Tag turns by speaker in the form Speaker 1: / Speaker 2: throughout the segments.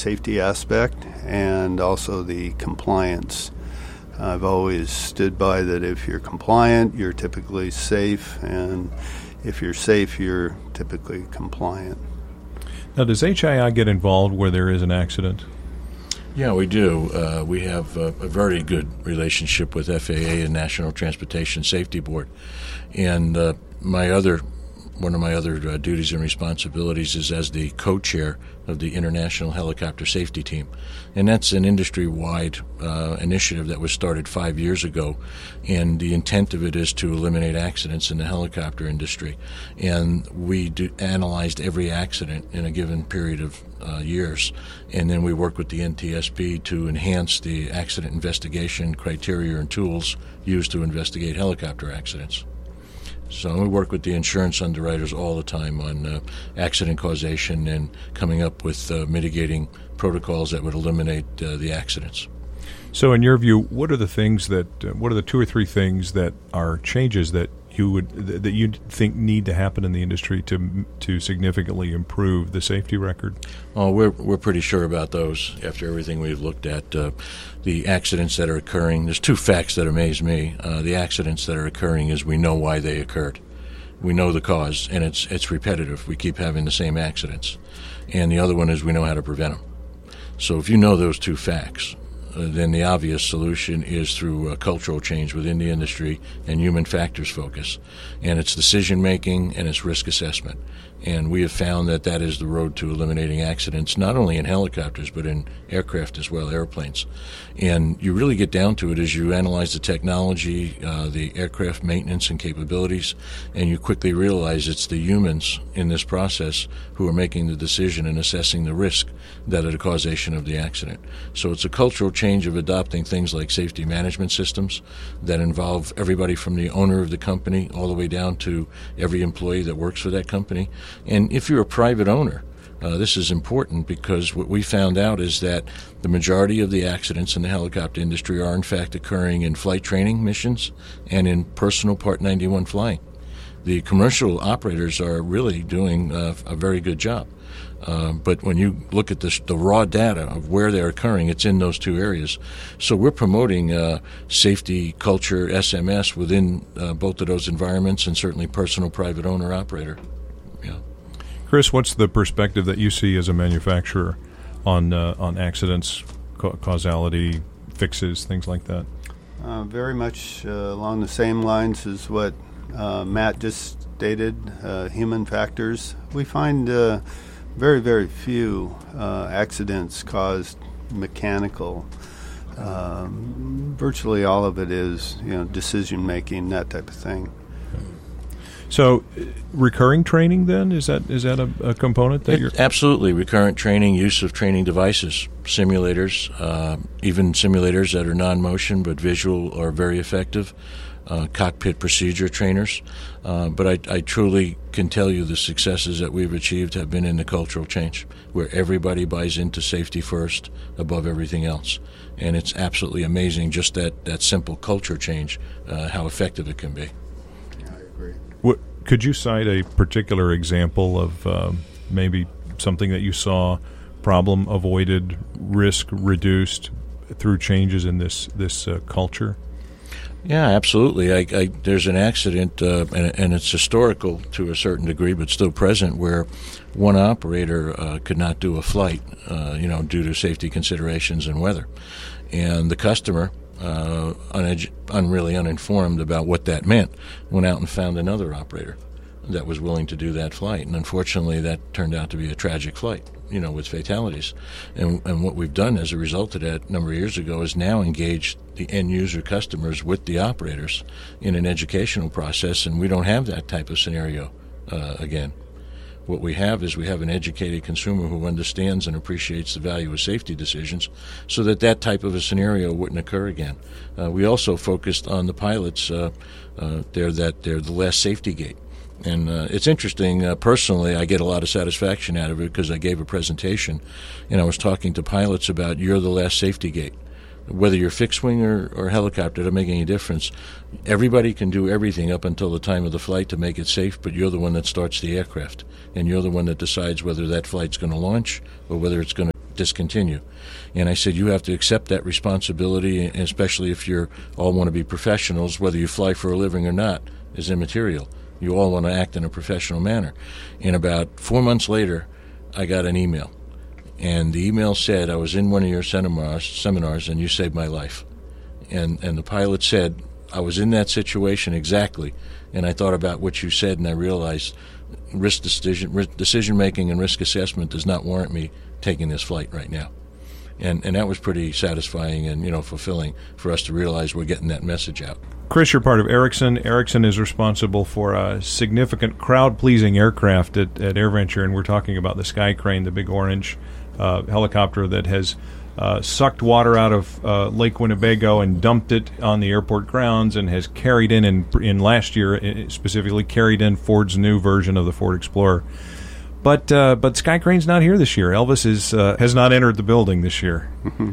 Speaker 1: safety aspect and also the compliance. I've always stood by that if you're compliant, you're typically safe, and if you're safe, you're typically compliant.
Speaker 2: Now, does HII get involved where there is an accident?
Speaker 3: Yeah, we do. We have a very good relationship with FAA and National Transportation Safety Board. And one of my other duties and responsibilities is as the co-chair of the International Helicopter Safety Team. And that's an industry-wide initiative that was started 5 years ago. And the intent of it is to eliminate accidents in the helicopter industry. And we analyzed every accident in a given period of years. And then we work with the NTSB to enhance the accident investigation criteria and tools used to investigate helicopter accidents. So we work with the insurance underwriters all the time on accident causation and coming up with mitigating protocols that would eliminate the accidents.
Speaker 2: So in your view, what are the two or three things that are changes that you think need to happen in the industry to significantly improve the safety record?
Speaker 3: Oh, we're pretty sure about those after everything we've looked at. The accidents that are occurring, there's two facts that amaze me. The accidents that are occurring is we know why they occurred. We know the cause, and it's repetitive. We keep having the same accidents. And the other one is we know how to prevent them. So if you know those two facts, then the obvious solution is through cultural change within the industry and human factors focus. And it's decision-making and it's risk assessment. And we have found that that is the road to eliminating accidents, not only in helicopters, but in aircraft as well, airplanes. And you really get down to it as you analyze the technology, the aircraft maintenance and capabilities, and you quickly realize it's the humans in this process who are making the decision and assessing the risk that are the causation of the accident. So it's a cultural change of adopting things like safety management systems that involve everybody from the owner of the company all the way down to every employee that works for that company. And if you're a private owner, this is important because what we found out is that the majority of the accidents in the helicopter industry are in fact occurring in flight training missions and in personal Part 91 flying. The commercial operators are really doing a very good job. But when you look at the raw data of where they're occurring, it's in those two areas. So we're promoting safety culture, SMS, within both of those environments, and certainly personal private owner operator. Yeah.
Speaker 2: Chris, what's the perspective that you see as a manufacturer on accidents, causality, fixes, things like that?
Speaker 1: Very much along the same lines as what Matt just stated, human factors. We find very, very few accidents caused mechanical. Virtually all of it is, decision making, that type of thing.
Speaker 2: So, recurring training then is that a component that you're
Speaker 3: absolutely recurrent training, use of training devices, simulators, even simulators that are non-motion but visual are very effective. Cockpit procedure trainers, but I truly can tell you the successes that we've achieved have been in the cultural change, where everybody buys into safety first above everything else. And it's absolutely amazing just that simple culture change, how effective it can be.
Speaker 1: Yeah, I agree.
Speaker 2: Could you cite a particular example of maybe something that you saw, problem avoided, risk reduced through changes in this culture?
Speaker 3: Yeah, absolutely. There's an accident, and it's historical to a certain degree, but still present, where one operator could not do a flight, due to safety considerations and weather. And the customer, really uninformed about what that meant, went out and found another operator that was willing to do that flight. And unfortunately, that turned out to be a tragic flight, with fatalities. And what we've done as a result of that a number of years ago is now engage the end user customers with the operators in an educational process, and we don't have that type of scenario again. What we have is we have an educated consumer who understands and appreciates the value of safety decisions so that type of a scenario wouldn't occur again. We also focused on the pilots. They're the last safety gate. And it's interesting, personally, I get a lot of satisfaction out of it because I gave a presentation and I was talking to pilots about you're the last safety gate. Whether you're fixed wing or helicopter, it doesn't make any difference. Everybody can do everything up until the time of the flight to make it safe, but you're the one that starts the aircraft. And you're the one that decides whether that flight's going to launch or whether it's going to this continue. And I said, you have to accept that responsibility, and especially if you all want to be professionals, whether you fly for a living or not is immaterial. You all want to act in a professional manner. And about 4 months later, I got an email. And the email said, I was in one of your seminars and you saved my life. And the pilot said, I was in that situation exactly. And I thought about what you said, and I realized decision making and risk assessment does not warrant me taking this flight right now. And that was pretty satisfying and, fulfilling for us to realize we're getting that message out.
Speaker 2: Chris, you're part of Erickson. Erickson is responsible for a significant crowd-pleasing aircraft at AirVenture, and we're talking about the Sky Crane, the big orange helicopter that has sucked water out of Lake Winnebago and dumped it on the airport grounds, and has carried in last year, specifically carried in Ford's new version of the Ford Explorer. But Sky Crane's not here this year. Elvis has not entered the building this year.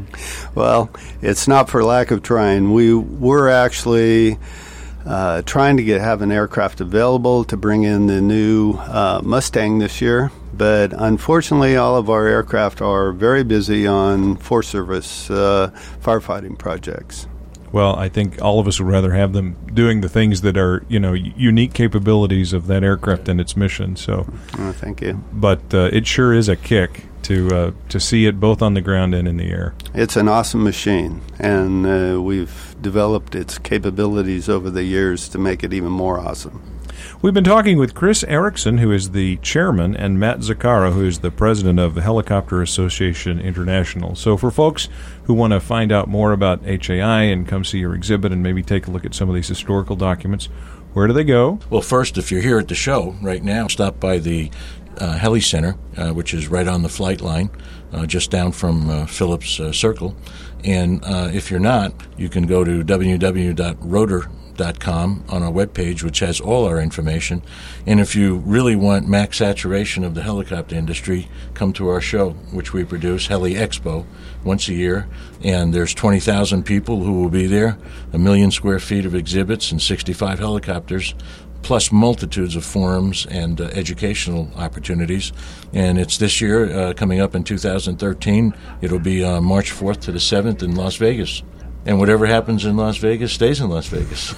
Speaker 1: Well, it's not for lack of trying. We were actually trying to have an aircraft available to bring in the new Mustang this year, but unfortunately all of our aircraft are very busy on Forest Service firefighting projects.
Speaker 2: Well, I think all of us would rather have them doing the things that are, unique capabilities of that aircraft and its mission. So,
Speaker 1: thank you.
Speaker 2: But it sure is a kick to see it both on the ground and in the air.
Speaker 1: It's an awesome machine, and we've developed its capabilities over the years to make it even more awesome.
Speaker 2: We've been talking with Chris Erickson, who is the chairman, and Matt Zaccaro, who is the president of the Helicopter Association International. So for folks who want to find out more about HAI and come see your exhibit and maybe take a look at some of these historical documents, where do they go?
Speaker 3: Well, first, if you're here at the show right now, stop by the Heli Center, which is right on the flight line, just down from Phillips Circle. And if you're not, you can go to www.rotor.com on our webpage, which has all our information. And if you really want max saturation of the helicopter industry, come to our show, which we produce, Heli Expo, once a year. And there's 20,000 people who will be there, 1 million square feet of exhibits and 65 helicopters, plus multitudes of forums and educational opportunities. And it's this year, coming up in 2013. It'll be March 4th to the 7th in Las Vegas. And whatever happens in Las Vegas stays in Las Vegas.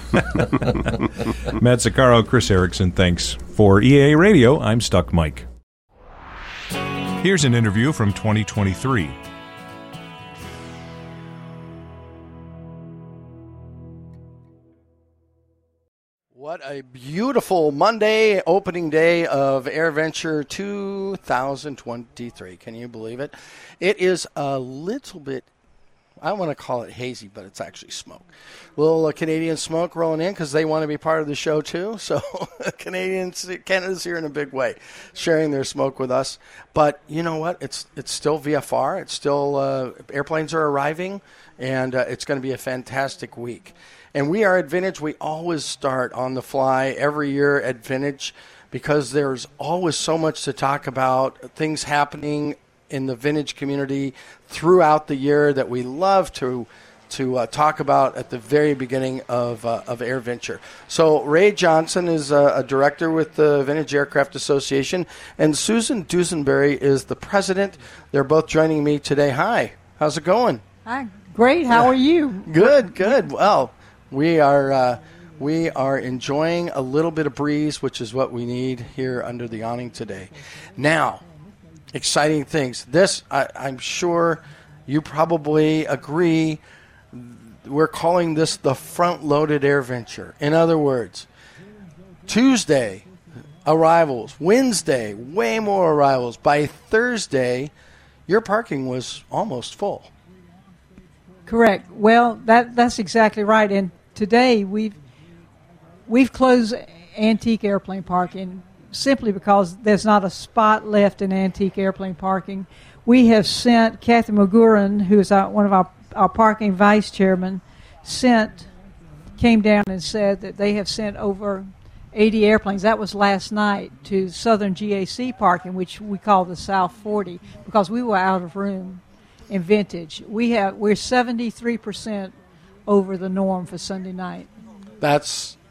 Speaker 2: Matt Zaccaro, Chris Erickson, thanks. For EAA Radio, I'm Stuck Mike. Here's an interview from 2023.
Speaker 4: What a beautiful Monday, opening day of AirVenture 2023. Can you believe it? It is a little bit, I don't want to call it hazy, but it's actually smoke. A little Canadian smoke rolling in because they want to be part of the show too. So Canada's here in a big way, sharing their smoke with us. But you know what? It's still VFR. It's still airplanes are arriving, and it's going to be a fantastic week. And we are at Vintage. We always start on the fly every year at Vintage because there's always so much to talk about, things happening in the vintage community throughout the year that we love to talk about at the very beginning of AirVenture. So Ray Johnson is a director with the Vintage Aircraft Association, and Susan Dusenberry is the president. They're both joining me today. Hi, how's it going?
Speaker 5: Hi, great. How are you?
Speaker 4: Good. Well, we are enjoying a little bit of breeze, which is what we need here under the awning today. Now, exciting things. This, I'm sure you probably agree, we're calling this the front-loaded AirVenture. In other words, Tuesday, arrivals. Wednesday, way more arrivals. By Thursday, your parking was almost full.
Speaker 5: Correct. Well, that's exactly right. And today we've closed antique airplane parking simply because there's not a spot left in antique airplane parking. We have sent Kathy McGuran, who is one of our parking vice chairman, came down and said that they have sent over 80 airplanes. That was last night to Southern GAC parking, which we call the South 40, because we were out of room in Vintage. We're 73% over the norm for Sunday night.
Speaker 4: That's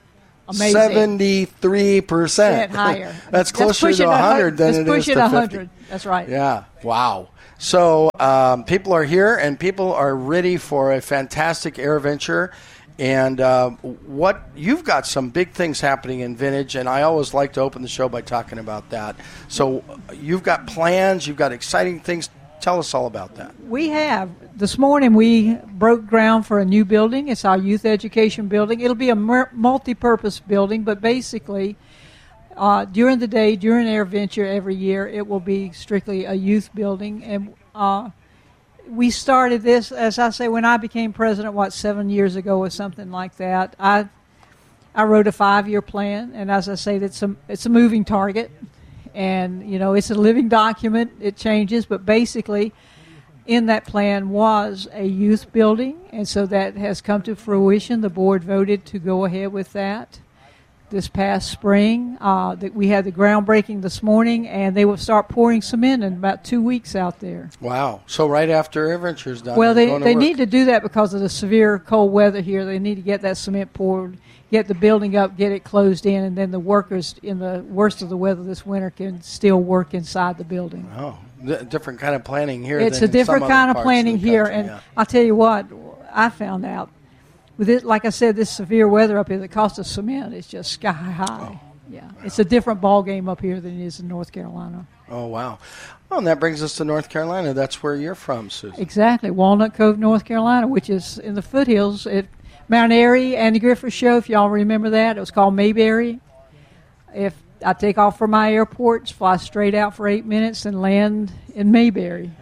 Speaker 5: amazing.
Speaker 4: 73%
Speaker 5: higher.
Speaker 4: That's closer to 100 than it is to
Speaker 5: 100. That's right.
Speaker 4: Yeah. Wow. So people are here, and people are ready for a fantastic air venture. And what you've got some big things happening in Vintage, and I always like to open the show by talking about that. So you've got plans, you've got exciting things. Tell us all about that.
Speaker 5: We have. This morning we broke ground for a new building. It's our youth education building. It'll be a multi-purpose building, but basically during the day, during Air Venture every year, it will be strictly a youth building. And we started this, as I say, when I became president, 7 years ago or something like that. I wrote a 5-year plan, and as I say, it's a moving target. And, it's a living document. It changes. But basically, in that plan was a youth building. And so that has come to fruition. The board voted to go ahead with that this past spring. That we had the groundbreaking this morning, and they will start pouring cement in about 2 weeks out there.
Speaker 4: Wow. So right after Air Venture's done.
Speaker 5: Well, they need to do that because of the severe cold weather here. They need to get that cement poured, get the building up, get it closed in, and then the workers in the worst of the weather this winter can still work inside the building.
Speaker 4: Oh, different kind of planning here.
Speaker 5: It's
Speaker 4: than
Speaker 5: a different kind of planning here,
Speaker 4: country,
Speaker 5: and
Speaker 4: yeah.
Speaker 5: I'll tell you what, I found out with it. Like I said, this severe weather up here, the cost of cement is just sky high. Yeah, it's a different ball game up here than it is in North Carolina.
Speaker 4: Oh, wow. Well, and that brings us to North Carolina. That's where you're from, Susan.
Speaker 5: Exactly, Walnut Cove, North Carolina, which is in the foothills. Mount Airy, Andy Griffith Show, if y'all remember that. It was called Mayberry. If I take off from my airport, fly straight out for 8 minutes, and land in Mayberry.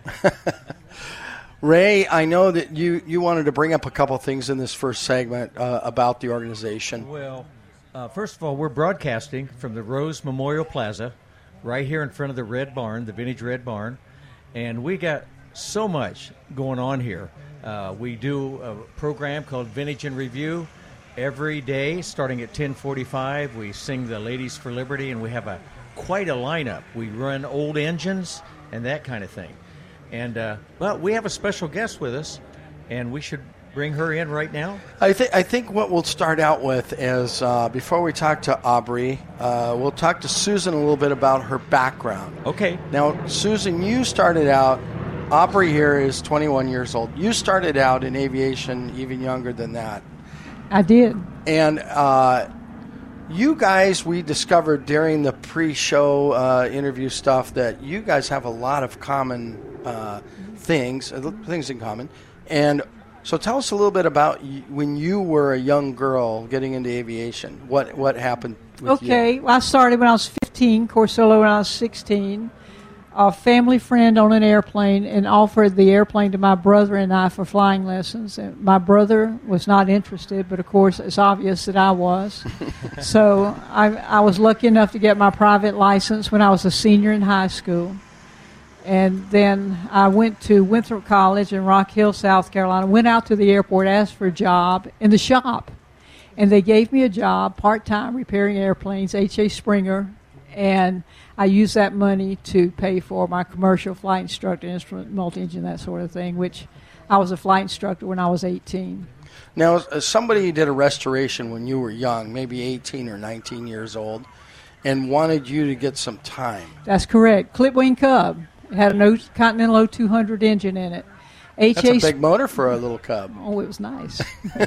Speaker 4: Ray, I know that you wanted to bring up a couple things in this first segment about the organization.
Speaker 6: Well, first of all, we're broadcasting from the Rose Memorial Plaza, right here in front of the Red Barn, the Vintage Red Barn, and we got so much going on here. We do a program called Vintage in Review every day, starting at 10:45. We sing the Ladies for Liberty, and we have quite a lineup. We run old engines and that kind of thing. And but we have a special guest with us, and we should bring her in right now.
Speaker 4: I think what we'll start out with is before we talk to Aubrey, we'll talk to Susan a little bit about her background.
Speaker 6: Okay.
Speaker 4: Now, Susan, you started out. Aubrey here is 21 years old. You started out in aviation even younger than that.
Speaker 5: I did.
Speaker 4: And you guys, we discovered during the pre-show interview stuff that you guys have a lot of common things in common. And so tell us a little bit about when you were a young girl getting into aviation. What happened with you?
Speaker 5: Okay, well, I started when I was 15, Corsola when I was 16. A family friend on an airplane and offered the airplane to my brother and I for flying lessons. And my brother was not interested, but of course it's obvious that I was. So I was lucky enough to get my private license when I was a senior in high school. And then I went to Winthrop College in Rock Hill, South Carolina, went out to the airport, asked for a job in the shop. And they gave me a job, part-time, repairing airplanes, H.A. Springer. And I used that money to pay for my commercial flight instructor, instrument, multi-engine, that sort of thing, which I was a flight instructor when I was 18.
Speaker 4: Now, somebody did a restoration when you were young, maybe 18 or 19 years old, and wanted you to get some time.
Speaker 5: That's correct. Clipwing Cub. It had a Continental 0200 engine in it.
Speaker 4: That's a big motor for a little Cub.
Speaker 5: Oh, it was nice.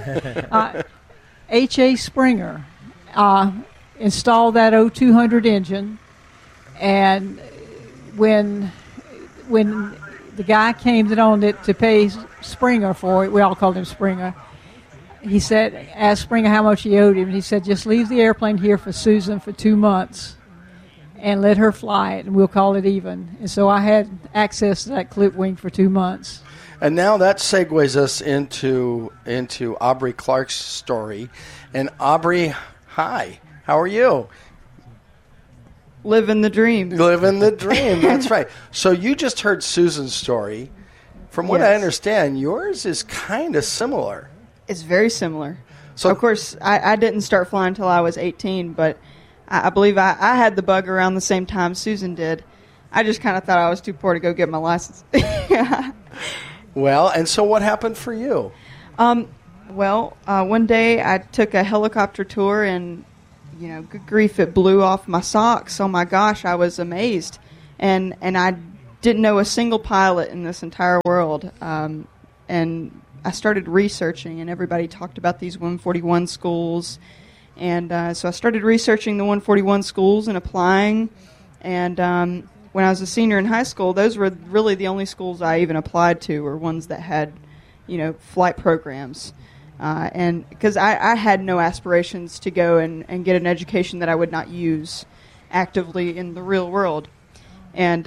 Speaker 5: H.A. Springer installed that 0200 engine, and when the guy came that owned it to pay Springer for it, we all called him Springer, he said, asked Springer how much he owed him, and he said, just leave the airplane here for Susan for 2 months and let her fly it, and we'll call it even. And so I had access to that clip wing for 2 months.
Speaker 4: And now that segues us into Aubrey Clark's story. And Aubrey, hi, how are you?
Speaker 7: Living the dream.
Speaker 4: Living the dream, that's right. So you just heard Susan's story. From what I understand, yours is kind of similar.
Speaker 7: It's very similar.
Speaker 4: So,
Speaker 7: of course, I didn't start flying until I was 18, but I believe I had the bug around the same time Susan did. I just kind of thought I was too poor to go get my license.
Speaker 4: Well, and so what happened for you?
Speaker 7: One day I took a helicopter tour in good grief, it blew off my socks. Oh my gosh, I was amazed. And I didn't know a single pilot in this entire world. And I started researching, and everybody talked about these 141 schools. And so I started researching the 141 schools and applying. And when I was a senior in high school, those were really the only schools I even applied to, were ones that had, flight programs. And because I had no aspirations to go and get an education that I would not use actively in the real world. And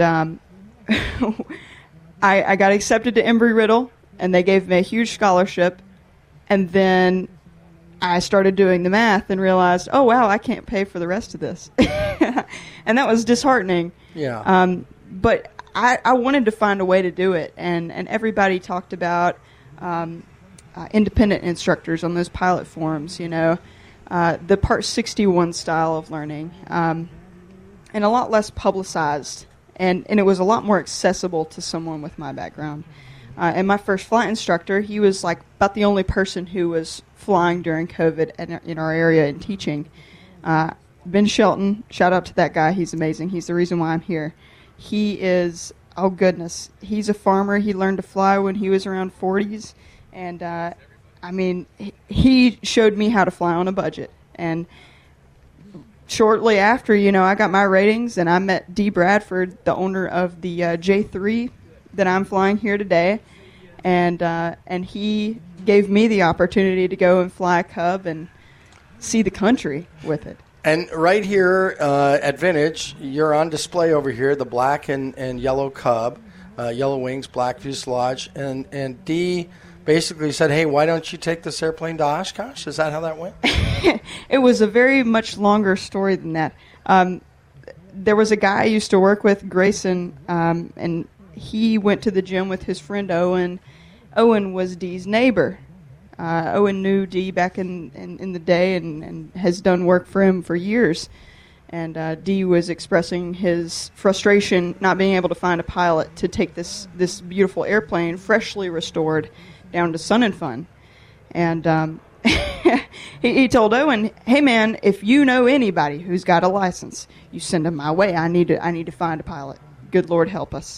Speaker 7: I got accepted to Embry-Riddle, and they gave me a huge scholarship. And then I started doing the math and realized, oh, wow, I can't pay for the rest of this. And that was disheartening.
Speaker 4: Yeah.
Speaker 7: But I wanted to find a way to do it. And everybody talked about independent instructors on those pilot forums, the Part 61 style of learning, and a lot less publicized. And it was a lot more accessible to someone with my background. And my first flight instructor, he was like about the only person who was flying during COVID in our area and teaching. Ben Shelton, shout out to that guy. He's amazing. He's the reason why I'm here. He is, oh goodness, he's a farmer. He learned to fly when he was around 40s. And, he showed me how to fly on a budget. And shortly after, I got my ratings, and I met Dee Bradford, the owner of the J3 that I'm flying here today. And he gave me the opportunity to go and fly a Cub and see the country with it.
Speaker 4: And right here at Vintage, you're on display over here, the black and yellow Cub, yellow wings, black fuselage. And Dee basically said, hey, why don't you take this airplane to Oshkosh? Is that how that went?
Speaker 7: It was a very much longer story than that. There was a guy I used to work with, Grayson, and he went to the gym with his friend Owen. Owen was Dee's neighbor. Owen knew Dee back in the day and has done work for him for years. And Dee was expressing his frustration not being able to find a pilot to take this beautiful airplane, freshly restored, down to Sun and Fun. And he told Owen, hey man, if you know anybody who's got a license, you send them my way. I need to find a pilot. Good Lord help us.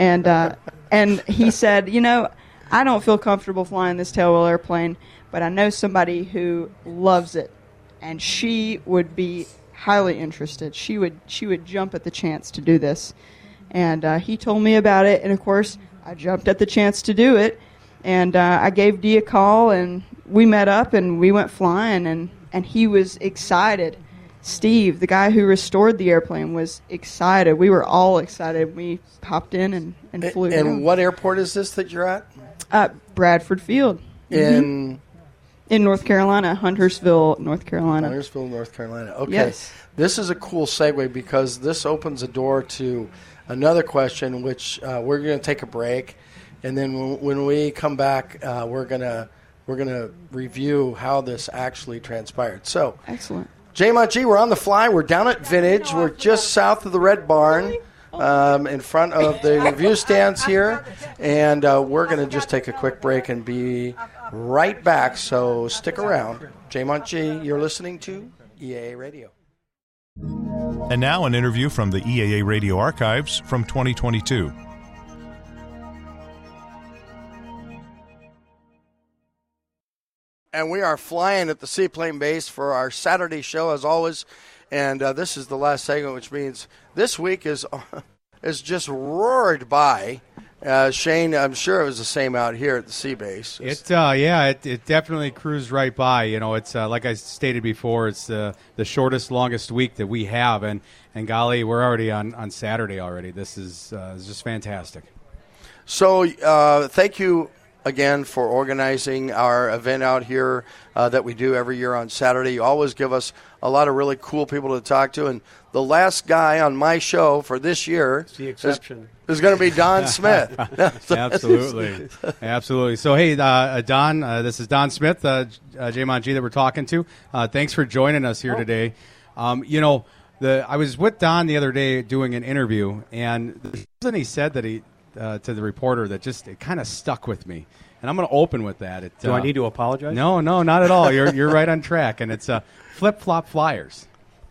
Speaker 7: And he said, I don't feel comfortable flying this tailwheel airplane, but I know somebody who loves it, and she would be highly interested. She would jump at the chance to do this. And he told me about it, and of course I jumped at the chance to do it. And I gave Dee a call, and we met up, and we went flying, and he was excited. Steve, the guy who restored the airplane, was excited. We were all excited. We hopped in and flew down.
Speaker 4: And what airport is this that you're at?
Speaker 7: Bradford Field.
Speaker 4: In
Speaker 7: North Carolina, Huntersville, North Carolina.
Speaker 4: Huntersville, North Carolina. Okay.
Speaker 7: Yes.
Speaker 4: This is a cool segue because this opens a door to another question, which we're going to take a break. And then when we come back, we're gonna review how this actually transpired. So,
Speaker 7: excellent.
Speaker 4: J-Mont G, we're on the fly. We're down at Vintage. We're just south of the Red Barn, in front of the review stands here, and we're gonna just take a quick break and be right back. So stick around. J-Mont G, you're listening to EAA Radio.
Speaker 2: And now an interview from the EAA Radio archives from 2022.
Speaker 4: And we are flying at the Seaplane Base for our Saturday show, as always. And this is the last segment, which means this week is just roared by. Shane, I'm sure it was the same out here at the Sea Base.
Speaker 8: It definitely cruised right by. It's like I stated before, it's the shortest, longest week that we have. And golly, we're already on Saturday already. This is just fantastic.
Speaker 4: So thank you again for organizing our event out here that we do every year on Saturday. You always give us a lot of really cool people to talk to. And the last guy on my show for this year is going to be Don Smith.
Speaker 8: Absolutely. Absolutely. So, hey, Don, this is Don Smith, J-Mont G that we're talking to. Thanks for joining us here today. I was with Don the other day doing an interview, and something he said that to the reporter that just it kind of stuck with me, and I'm going to open with that.
Speaker 9: Do I need to apologize?
Speaker 8: No, not at all. You're right on track, and it's flip-flop flyers.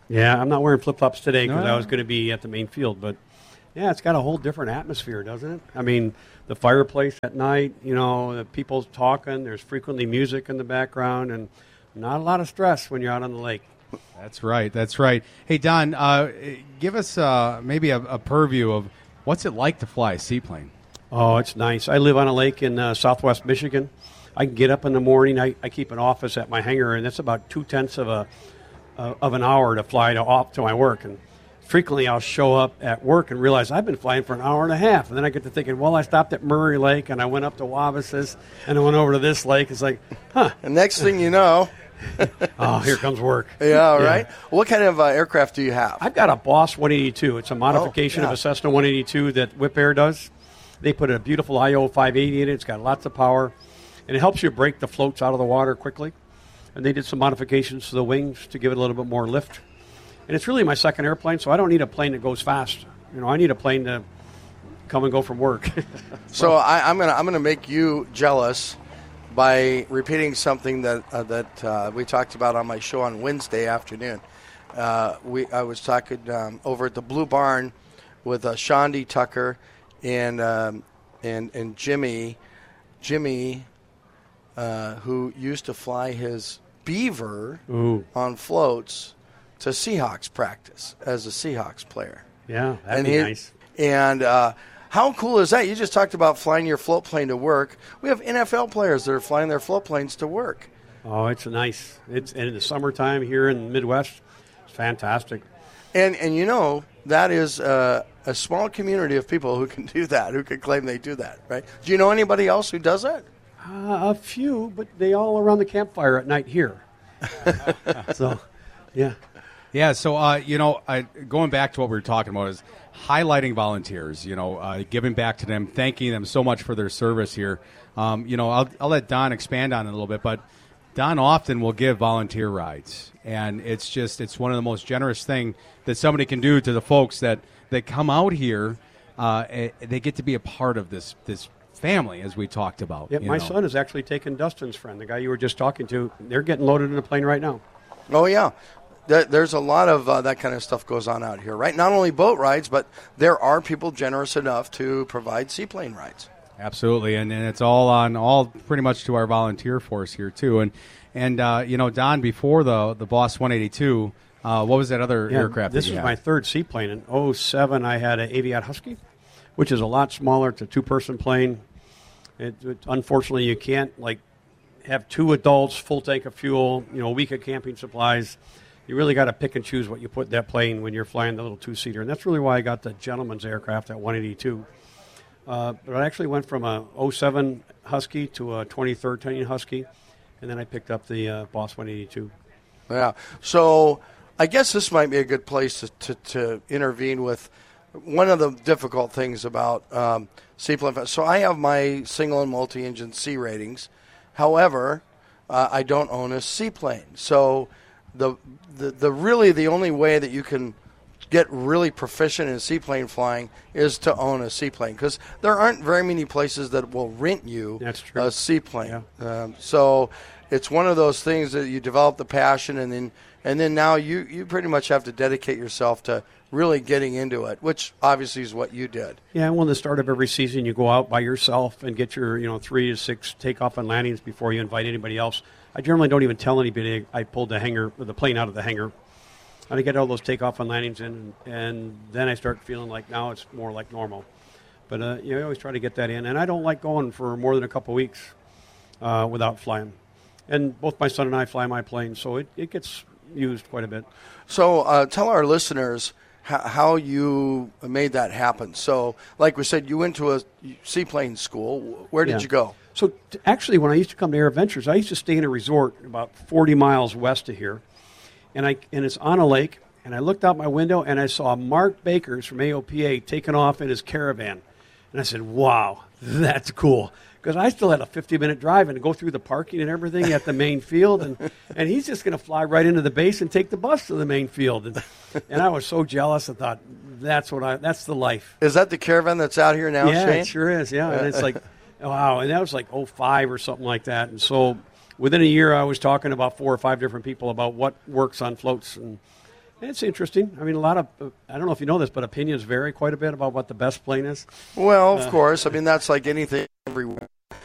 Speaker 9: Yeah, I'm not wearing flip-flops today because
Speaker 8: No.
Speaker 9: I was going to be at the main field. But, yeah, it's got a whole different atmosphere, doesn't it? I mean, the fireplace at night, the people talking. There's frequently music in the background and not a lot of stress when you're out on the lake.
Speaker 8: That's right. That's right. Hey, Don, give us maybe a purview of what's it like to fly a seaplane.
Speaker 9: Oh, it's nice. I live on a lake in southwest Michigan. I can get up in the morning. I keep an office at my hangar, and that's about 0.2 of an hour to fly off to my work. And frequently I'll show up at work and realize I've been flying for an hour and a half. And then I get to thinking, well, I stopped at Murray Lake, and I went up to Wabasas, and I went over to this lake. It's like, huh.
Speaker 4: And next thing you know...
Speaker 9: Oh, here comes work.
Speaker 4: Yeah, right. What kind of aircraft do you have?
Speaker 9: I've got a Boss 182. It's a modification of a Cessna 182 that Whip Air does. They put a beautiful IO 580 in it. It's got lots of power, and it helps you break the floats out of the water quickly. And they did some modifications to the wings to give it a little bit more lift. And it's really my second airplane, so I don't need a plane that goes fast. I need a plane to come and go from work.
Speaker 4: So I'm gonna make you jealous by repeating something that we talked about on my show on Wednesday afternoon. I was talking over at the Blue Barn with Shondi Tucker and Jimmy, who used to fly his Beaver on floats to Seahawks practice as a Seahawks player.
Speaker 9: Yeah, that'd be nice.
Speaker 4: And how cool is that? You just talked about flying your float plane to work. We have NFL players that are flying their float planes to work.
Speaker 9: Oh, it's nice. It's in the summertime here in the Midwest. It's fantastic.
Speaker 4: And that is a small community of people who can do that, who can claim they do that, right? Do you know anybody else who does that?
Speaker 9: A few, but they all around the campfire at night here. So, yeah.
Speaker 8: Yeah, so, going back to what we were talking about is highlighting volunteers, giving back to them, thanking them so much for their service here. I'll let Don expand on it a little bit, but Don often will give volunteer rides, and it's one of the most generous thing that somebody can do to the folks that come out here. They get to be a part of this family, as we talked about.
Speaker 9: Yeah, my son is actually taking Dustin's friend, the guy you were just talking to. They're getting loaded in a plane right now.
Speaker 4: Oh, yeah. There's a lot of that kind of stuff goes on out here, right? Not only boat rides, but there are people generous enough to provide seaplane rides.
Speaker 8: Absolutely, and it's all pretty much to our volunteer force here too. And Don, before the Boss 182, what was that other aircraft?
Speaker 9: This is my third seaplane. In 2007, I had an Aviat Husky, which is a lot smaller. It's a two-person plane. Unfortunately, you can't have two adults, full tank of fuel, a week of camping supplies. You really got to pick and choose what you put in that plane when you're flying the little two-seater. And that's really why I got the gentleman's aircraft at 182. But I actually went from a 07 Husky to a 2013 Husky, and then I picked up the Boss 182.
Speaker 4: Yeah. So I guess this might be a good place to intervene with one of the difficult things about seaplane. So I have my single and multi-engine C ratings. However, I don't own a seaplane. So the only way that you can get really proficient in seaplane flying is to own a seaplane, because there aren't very many places that will rent you a seaplane. Yeah. So it's one of those things that you develop the passion, and then now you pretty much have to dedicate yourself to really getting into it, which obviously is what you did.
Speaker 9: Yeah, well, in the start of every season, you go out by yourself and get your 3 to 6 takeoff and landings before you invite anybody else. I generally don't even tell anybody I pulled the plane out of the hangar. And I get all those takeoff and landings in, and then I start feeling like now it's more like normal. But I always try to get that in. And I don't like going for more than a couple weeks without flying. And both my son and I fly my plane, so it gets used quite a bit.
Speaker 4: So tell our listeners how you made that happen. So, like we said, you went to a seaplane school. Where did you go?
Speaker 9: So, actually, when I used to come to Air Adventures, I used to stay in a resort about 40 miles west of here. And it's on a lake, and I looked out my window, and I saw Mark Bakers from AOPA taking off in his Caravan. And I said, wow, that's cool. Because I still had a 50-minute drive and to go through the parking and everything at the main field. And he's just going to fly right into the base and take the bus to the main field. And I was so jealous. I thought, that's the life.
Speaker 4: Is that the Caravan that's out here now,
Speaker 9: yeah,
Speaker 4: Shane?
Speaker 9: It sure is, yeah. And it's like, wow. And that was like 05 or something like that. And so within a year, I was talking about 4 or 5 different people about what works on floats. And It's interesting. I mean, a lot of, I don't know if you know this, but opinions vary quite a bit about what the best plane is.
Speaker 4: Well, of course. I mean, that's like anything everywhere.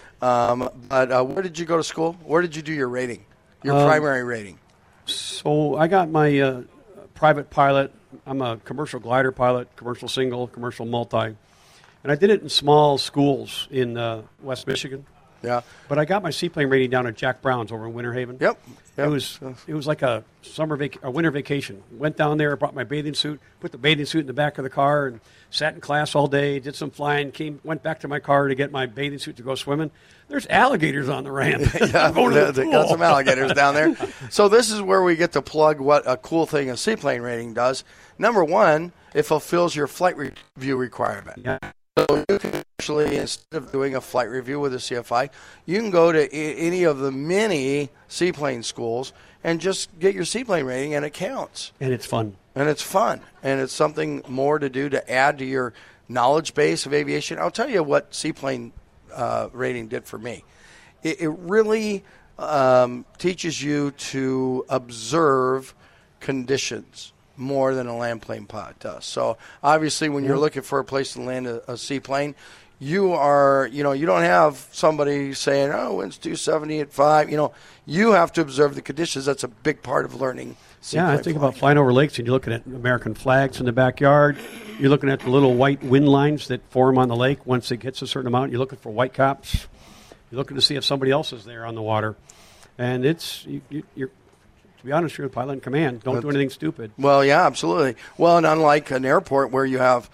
Speaker 4: But where did you go to school? Where did you do your rating, your primary rating?
Speaker 9: So I got my private pilot. I'm a commercial glider pilot, commercial single, commercial multi. And I did it in small schools in West Michigan.
Speaker 4: Yeah.
Speaker 9: But I got my seaplane rating down at Jack Brown's over in Winter Haven.
Speaker 4: Yep.
Speaker 9: It was like a winter vacation. Went down there, brought my bathing suit, put the bathing suit in the back of the car, and sat in class all day. Did some flying. Went back to my car to get my bathing suit to go swimming. There's alligators on the ramp.
Speaker 4: Yeah, they got some alligators down there. So this is where we get to plug what a cool thing a seaplane rating does. Number one, it fulfills your flight review requirement.
Speaker 9: Yeah.
Speaker 4: So you can actually, instead of doing a flight review with a CFI, you can go to any of the many seaplane schools and just get your seaplane rating, and it counts.
Speaker 9: And it's fun.
Speaker 4: And it's fun. And it's something more to do to add to your knowledge base of aviation. I'll tell you what seaplane rating did for me. It really teaches you to observe conditions more than a land plane pod does. So obviously when you're looking for a place to land a seaplane, you don't have somebody saying, oh, wind's 270 at 5. You have to observe the conditions. That's a big part of learning seaplane
Speaker 9: I think about flying over lakes, and you're looking at American flags in the backyard. You're looking at the little white wind lines that form on the lake once it gets a certain amount. You're looking for white caps. You're looking to see if somebody else is there on the water. And you're to be honest, you're a pilot in command. Don't do anything stupid.
Speaker 4: Well, yeah, absolutely. Well, and unlike an airport where you have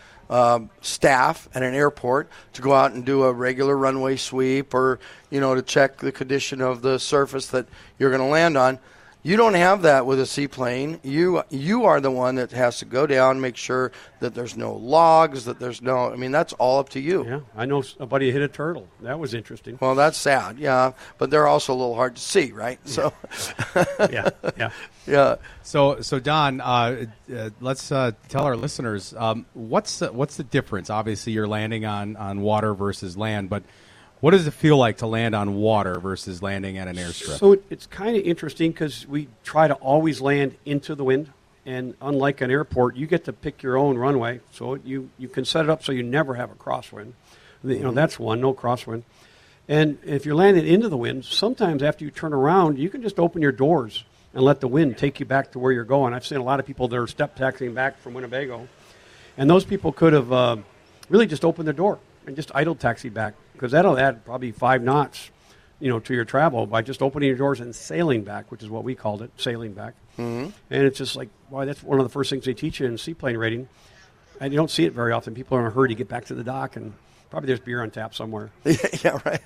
Speaker 4: staff at an airport to go out and do a regular runway sweep or, to check the condition of the surface that you're going to land on, you don't have that with a seaplane. You are the one that has to go down, make sure that there's no logs, that there's no – I mean, that's all up to you.
Speaker 9: Yeah, I know somebody hit a turtle. That was interesting.
Speaker 4: Well, that's sad, yeah. But they're also a little hard to see, right? So yeah.
Speaker 8: So Don, let's tell our listeners, what's the difference? Obviously, you're landing on water versus land, but – what does it feel like to land on water versus landing at an airstrip?
Speaker 9: So it's kind of interesting because we try to always land into the wind. And unlike an airport, you get to pick your own runway. So you can set it up so you never have a crosswind. That's one, no crosswind. And if you're landing into the wind, sometimes after you turn around, you can just open your doors and let the wind take you back to where you're going. I've seen a lot of people that are step taxiing back from Winnebago. And those people could have really just opened their door and just idle taxi back, because that'll add probably 5 knots, to your travel by just opening your doors and sailing back, which is what we called it, sailing back. Mm-hmm. And it's just like, boy, that's one of the first things they teach you in seaplane rating. And you don't see it very often. People are in a hurry to get back to the dock, and probably there's beer on tap somewhere.
Speaker 4: Yeah, right.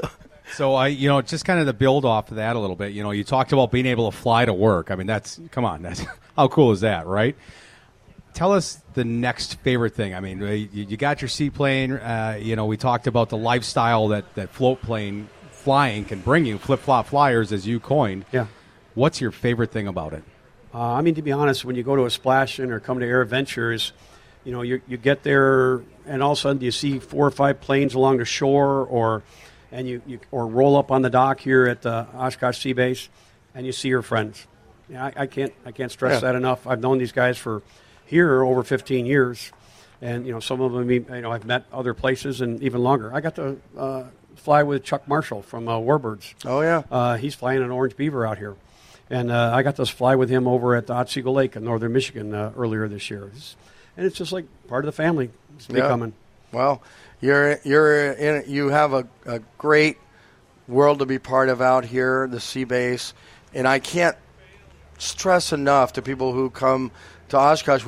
Speaker 8: So I, just kind of to build off of that a little bit, you talked about being able to fly to work. I mean, that's how cool is that, right? Tell us the next favorite thing. I mean, you got your seaplane. We talked about the lifestyle that float plane flying can bring you, flip-flop flyers, as you coined.
Speaker 9: Yeah.
Speaker 8: What's your favorite thing about it?
Speaker 9: To be honest, when you go to a splash-in or come to Air Adventures, you get there and all of a sudden you see 4 or 5 planes along the shore, or roll up on the dock here at the Oshkosh Sea Base, and you see your friends. Yeah, I can't stress that enough. I've known these guys for here over 15 years, and some of them I've met other places and even longer. I got to fly with Chuck Marshall from Warbirds.
Speaker 4: Oh yeah,
Speaker 9: he's flying an Orange Beaver out here, and I got to fly with him over at the Otsego Lake in northern Michigan earlier this year. And it's just like part of the family. It's becoming.
Speaker 4: Well, you have a great world to be part of out here, the Sea Base, and I can't stress enough to people who come to Oshkosh.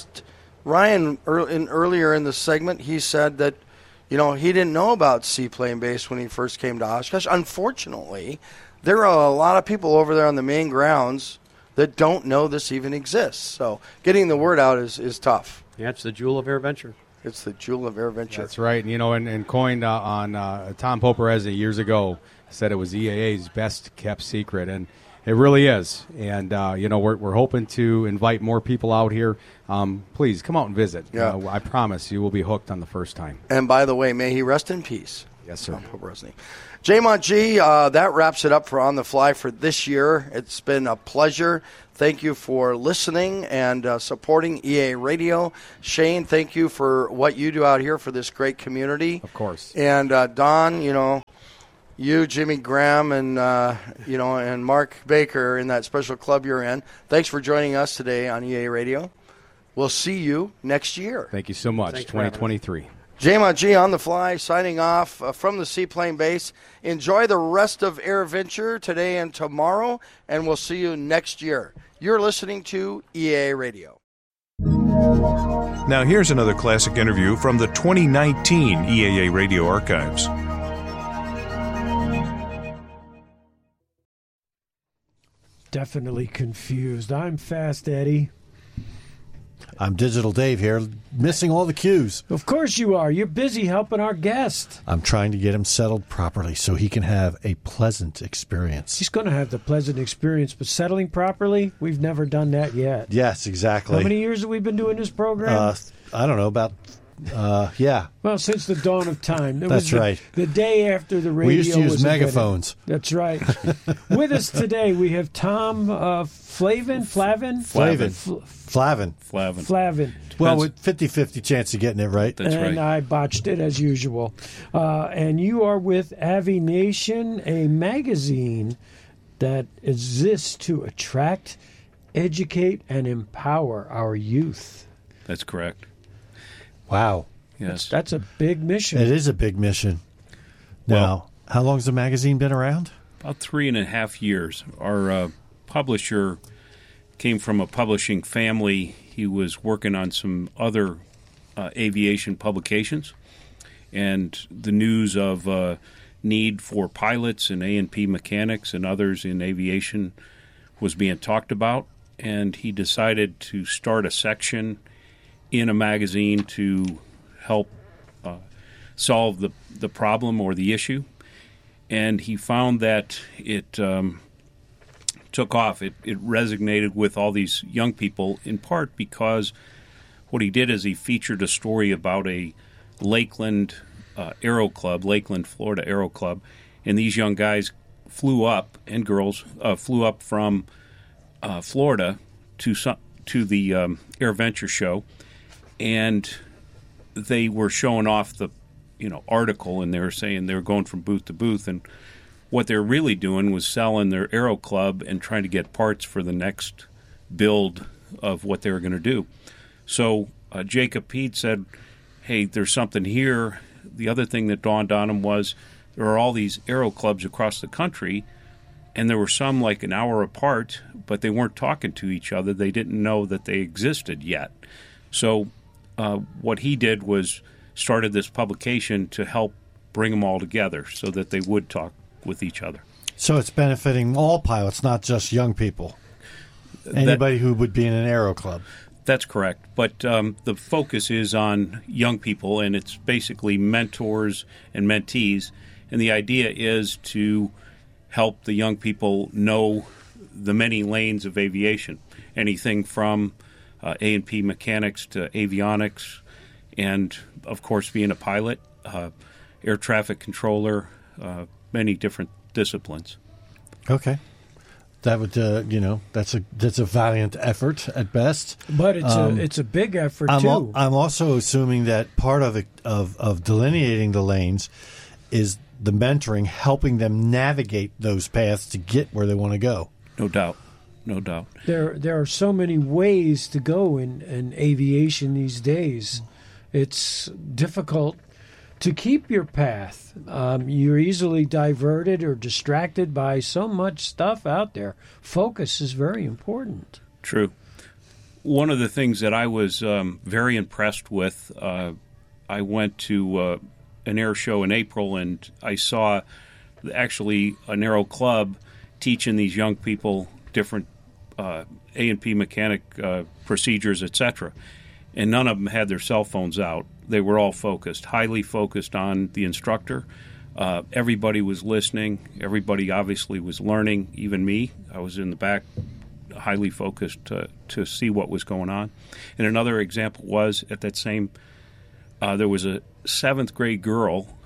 Speaker 4: Ryan earlier in the segment, he said that he didn't know about Seaplane Base when he first came to Oshkosh. Unfortunately, there are a lot of people over there on the main grounds that don't know this even exists. So getting the word out is tough.
Speaker 9: Yeah, it's the jewel of AirVenture.
Speaker 4: It's the jewel of AirVenture.
Speaker 8: That's right. And coined on Tom Poparezzi years ago said it was EAA's best kept secret, and it really is. And we're hoping to invite more people out here. Please come out and visit.
Speaker 4: Yeah.
Speaker 8: I promise you will be hooked on the first time.
Speaker 4: And by the way, may he rest in peace.
Speaker 10: Yes, sir.
Speaker 4: Jamont G, that wraps it up for On the Fly for this year. It's been a pleasure. Thank you for listening and supporting EA Radio. Shane, thank you for what you do out here for this great community.
Speaker 10: Of course.
Speaker 4: And Don, you, Jimmy Graham, and and Mark Baker in that special club you're in. Thanks for joining us today on EA Radio. We'll see you next year.
Speaker 10: Thank you so much. 2023.
Speaker 4: Jamont G on the Fly signing off from the Seaplane Base. Enjoy the rest of AirVenture today and tomorrow, and we'll see you next year. You're listening to EA Radio.
Speaker 2: Now here's another classic interview from the 2019 EAA Radio Archives.
Speaker 11: Definitely confused. I'm Fast Eddie.
Speaker 12: I'm Digital Dave here, missing all the cues.
Speaker 11: Of course you are. You're busy helping our guest.
Speaker 12: I'm trying to get him settled properly so he can have a pleasant experience.
Speaker 11: He's going to have the pleasant experience, but settling properly, we've never done that yet.
Speaker 12: Yes, exactly.
Speaker 11: How many years have we been doing this program?
Speaker 12: I don't know, about, yeah.
Speaker 11: Well, since the dawn of time.
Speaker 12: That's right.
Speaker 11: The day after the radio
Speaker 12: we used to use
Speaker 11: was
Speaker 12: megaphones.
Speaker 11: Invented. That's right. With us today, we have Tom Flavin.
Speaker 12: Well, with 50-50 chance of getting it right.
Speaker 11: That's right. And I botched it as usual. And you are with Avi Nation, a magazine that exists to attract, educate, and empower our youth.
Speaker 13: That's correct.
Speaker 12: Wow.
Speaker 13: Yes.
Speaker 11: That's a big mission.
Speaker 12: It is a big mission. Now, how long has the magazine been around?
Speaker 13: About 3.5 years. Our publisher came from a publishing family. He was working on some other aviation publications, and the news of need for pilots and A&P mechanics and others in aviation was being talked about, and he decided to start a section in a magazine to help solve the problem or the issue. And he found that it took off. It resonated with all these young people, in part because what he did is he featured a story about a Lakeland Aero Club, Lakeland, Florida Aero Club, and these young guys flew up, and girls flew up from Florida to the AirVenture show, and they were showing off the article, and they were saying they were going from booth to booth, and what they're really doing was selling their Aero Club and trying to get parts for the next build of what they were going to do. So Jacob Pete said, hey, there's something here. The other thing that dawned on him was there are all these Aero Clubs across the country, and there were some like an hour apart, but they weren't talking to each other. They didn't know that they existed yet. So what he did was started this publication to help bring them all together so that they would talk with each other.
Speaker 12: So it's benefiting all pilots, not just young people. Anybody who would be in an Aero Club.
Speaker 13: That's correct. But the focus is on young people, and it's basically mentors and mentees. And the idea is to help the young people know the many lanes of aviation, anything from A&P mechanics to avionics, and, of course, being a pilot, air traffic controller, many different disciplines.
Speaker 12: Okay. That would, that's a valiant effort at best.
Speaker 11: But it's a big effort too.
Speaker 12: I'm also assuming that part of delineating the lanes is the mentoring, helping them navigate those paths to get where they want to go.
Speaker 13: No doubt.
Speaker 11: There are so many ways to go in aviation these days. It's difficult to keep your path. You're easily diverted or distracted by so much stuff out there. Focus is very important.
Speaker 13: True. One of the things that I was very impressed with, I went to an air show in April, and I saw actually an Aero Club teaching these young people different A&P mechanic procedures, etc. And none of them had their cell phones out. They were all focused, highly focused on the instructor. Everybody was listening. Everybody obviously was learning, even me. I was in the back, highly focused to see what was going on. And another example was at that same, there was a 7th grade girl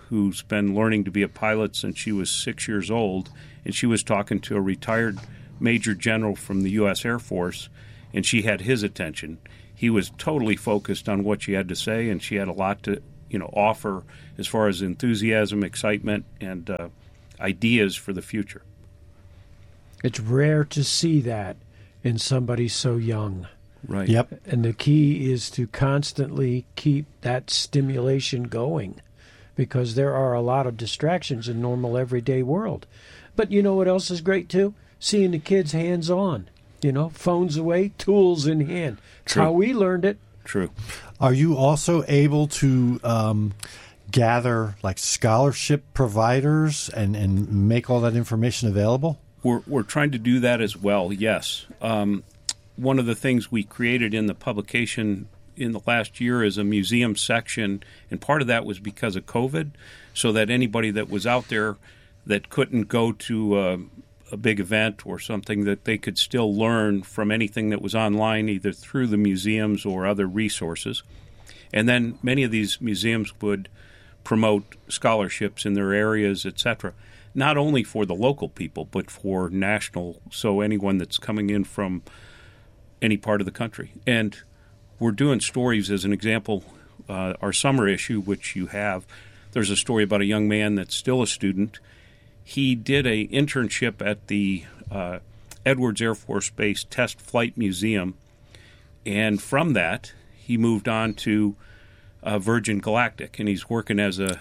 Speaker 13: who's been learning to be a pilot since she was 6 years old, and she was talking to a retired Major General from the U.S. Air Force, and she had his attention. He was totally focused on what she had to say, and she had a lot to offer as far as enthusiasm, excitement, and ideas for the future.
Speaker 11: It's rare to see that in somebody so young.
Speaker 13: Right.
Speaker 12: Yep.
Speaker 11: And the key is to constantly keep that stimulation going, because there are a lot of distractions in normal everyday world. But you know what else is great too? Seeing the kids hands-on. Phones away, tools in hand. It's
Speaker 13: True.
Speaker 11: how we learned it.
Speaker 13: True.
Speaker 12: Are you also able to gather like scholarship providers and make all that information available?
Speaker 13: We're trying to do that as well, yes. One of the things we created in the publication in the last year is a museum section, and part of that was because of COVID, so that anybody that was out there that couldn't go to a big event or something, that they could still learn from anything that was online, either through the museums or other resources. And then many of these museums would promote scholarships in their areas, etc., not only for the local people, but for national, so anyone that's coming in from any part of the country. And we're doing stories, as an example, our summer issue, which you have, there's a story about a young man that's still a student. He did an internship at the Edwards Air Force Base Test Flight Museum, and from that, he moved on to Virgin Galactic, and he's working as a